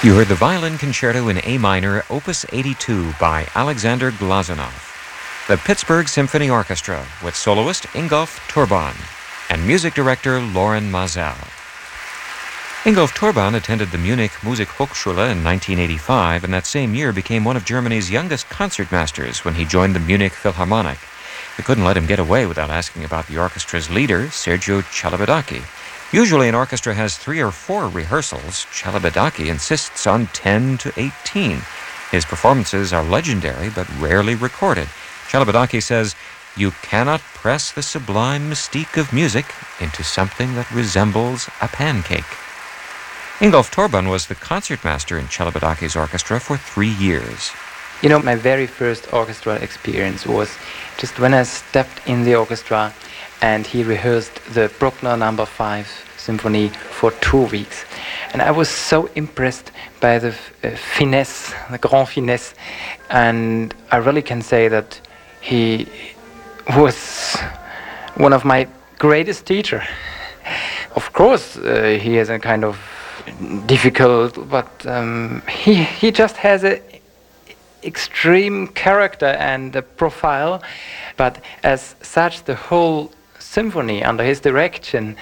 You heard the Violin Concerto in A minor, Opus 82 by Alexander Glazunov. The Pittsburgh Symphony Orchestra with soloist Ingolf Turban and music director Loren Maazel. Ingolf Turban attended the Munich Musikhochschule in 1985, and that same year became one of Germany's youngest concertmasters when he joined the Munich Philharmonic. We couldn't let him get away without asking about the orchestra's leader, Sergiu Celibidache. Usually an orchestra has 3 or 4 rehearsals. Celibidache insists on 10 to 18. His performances are legendary but rarely recorded. Celibidache says, "You cannot press the sublime mystique of music into something that resembles a pancake." Ingolf Turban was the concertmaster in Celibidache's orchestra for 3 years. You know, my very first orchestral experience was just when I stepped in the orchestra and he rehearsed the Bruckner No. 5 Symphony for 2 weeks. And I was so impressed by the finesse, the grand finesse. And I really can say that he was one of my greatest teachers. Of course, he is a kind of difficult, but he just has a extreme character and a profile. But as such, the whole symphony under his direction,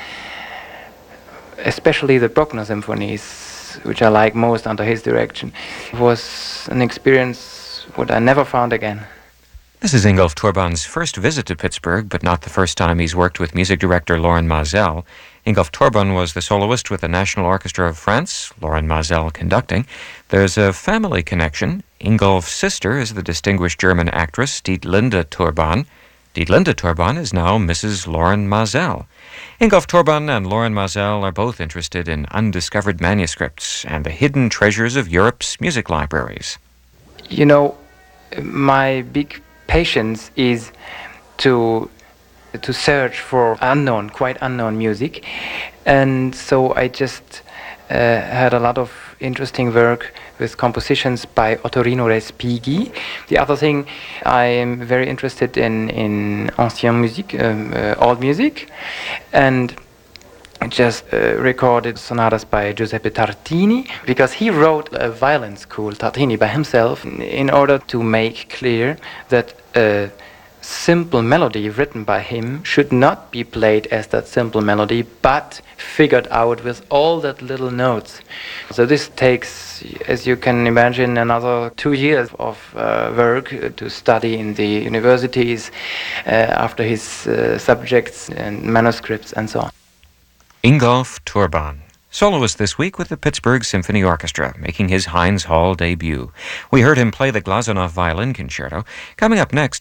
especially the Bruckner symphonies, which I like most under his direction, was an experience what I never found again. This is Ingolf Turban's first visit to Pittsburgh, but not the first time he's worked with music director Loren Maazel. Ingolf Turban was the soloist with the National Orchestra of France, Loren Maazel conducting. There's a family connection. Ingolf's sister is the distinguished German actress Dietlinde Turban. Dietlinde Turban is now Mrs. Loren Maazel. Ingolf Turban and Loren Maazel are both interested in undiscovered manuscripts and the hidden treasures of Europe's music libraries. You know, my big patience is to search for quite unknown music, and so I just had a lot of interesting work with compositions by Ottorino Respighi. The other thing, I am very interested in ancien musique, old music, and just recorded sonatas by Giuseppe Tartini, because he wrote a violin school, Tartini, by himself, in order to make clear that a simple melody written by him should not be played as that simple melody, but figured out with all that little notes. So this takes, as you can imagine, another 2 years of work to study in the universities after his subjects and manuscripts and so on. Ingolf Turban, soloist this week with the Pittsburgh Symphony Orchestra, making his Heinz Hall debut. We heard him play the Glazunov Violin Concerto. Coming up next,